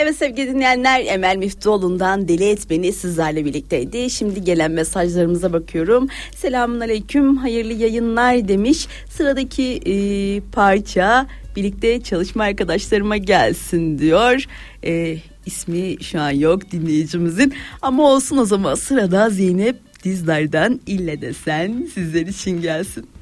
Evet sevgili dinleyenler, Emel Müftüoğlu'ndan Deli Et Beni sizlerle birlikteydi. Şimdi gelen mesajlarımıza bakıyorum. Selamünaleyküm, hayırlı yayınlar demiş. Sıradaki parça birlikte çalışma arkadaşlarıma gelsin diyor. İsmi şu an yok dinleyicimizin ama olsun, o zaman sırada Zeynep Dizler'den İlle de Sen sizler için gelsin.